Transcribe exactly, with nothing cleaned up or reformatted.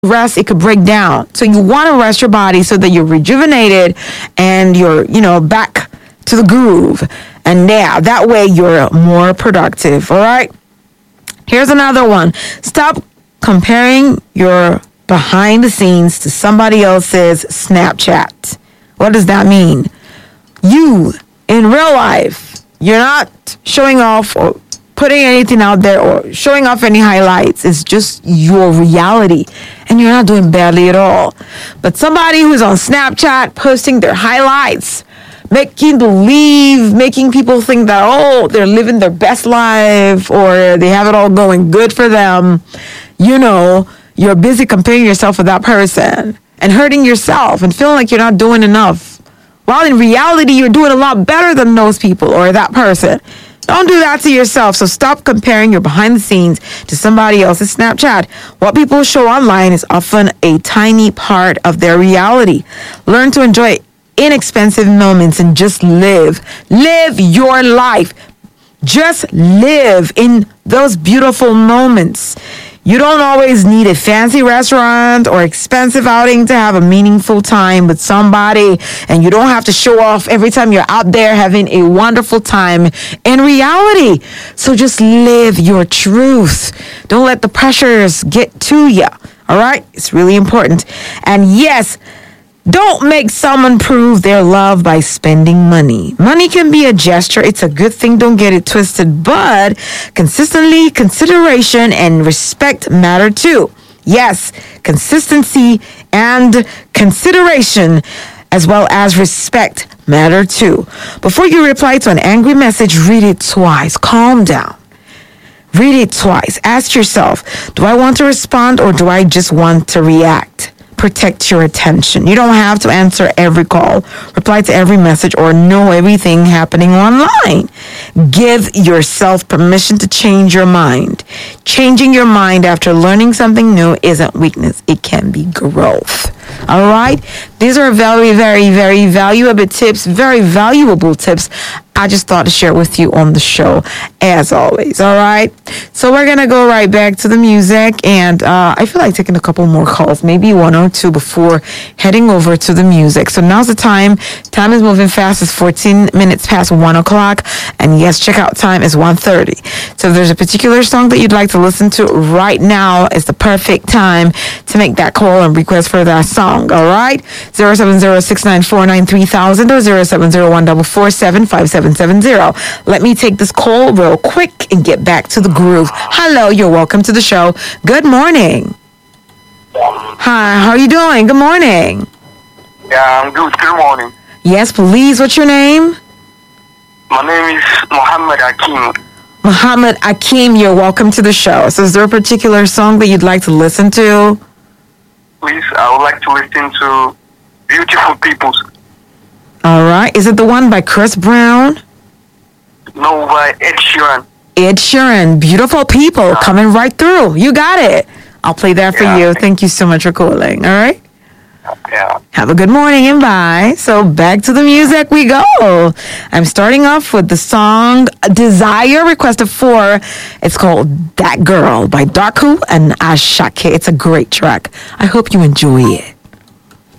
rest, it could break down. So you want to rest your body so that you're rejuvenated and you're, you know, back to the groove. And yeah, that way you're more productive. All right. Here's another one. Stop comparing your behind the scenes to somebody else's Snapchat. What does that mean? You, in real life, you're not showing off or putting anything out there or showing off any highlights. It's just your reality, and you're not doing badly at all. But somebody who's on Snapchat posting their highlights, making believe, making people think that, oh, they're living their best life or they have it all going good for them, you know, you're busy comparing yourself with that person and hurting yourself and feeling like you're not doing enough. While in reality, you're doing a lot better than those people or that person. Don't do that to yourself. So stop comparing your behind the scenes to somebody else's Snapchat. What people show online is often a tiny part of their reality. Learn to enjoy inexpensive moments and just live. Live your life. Just live in those beautiful moments. You don't always need a fancy restaurant or expensive outing to have a meaningful time with somebody. And you don't have to show off every time you're out there having a wonderful time in reality. So just live your truth. Don't let the pressures get to you. All right? It's really important. And yes, don't make someone prove their love by spending money. Money can be a gesture. It's a good thing. Don't get it twisted. But consistently, consideration and respect matter too. Yes, consistency and consideration as well as respect matter too. Before you reply to an angry message, read it twice. Calm down. Read it twice. Ask yourself, do I want to respond or do I just want to react? Protect your attention. You don't have to answer every call, reply to every message, or know everything happening online. Give yourself permission to change your mind. Changing your mind after learning something new isn't weakness. It can be growth. All right? These are very, very, very valuable tips, very valuable tips. I just thought to share with you on the show, as always. All right? So we're going to go right back to the music, and uh, I feel like taking a couple more calls, maybe one or two before heading over to the music. So now's the time. Time is moving fast. It's fourteen minutes past one o'clock, and yes, checkout time is one thirty. So if there's a particular song that you'd like to listen to right now, is the perfect time to make that call and request for that song. All right? zero seven zero six nine four nine three thousand or zero seven zero one four four seven five seven seven zero. Let me take this call real quick and get back to the groove. Hello, you're welcome to the show. Good morning. Hi, how are you doing? Good morning. Yeah, I'm good. Good morning. Yes, please. What's your name? My name is Muhammad Akim. Muhammad Akim, you're welcome to the show. So is there a particular song that you'd like to listen to? Please, I would like to listen to Beautiful Peoples. All right. Is it the one by Chris Brown? No, by Ed Sheeran. Ed Sheeran. Beautiful People, Yeah. coming right through. You got it. I'll play that for Yeah. you. Thank you so much for calling. All right. Yeah. Have a good morning and bye. So back to the music we go. I'm starting off with the song Desire, requested for. It's called That Girl by Darku and Ashake. It's a great track. I hope you enjoy it.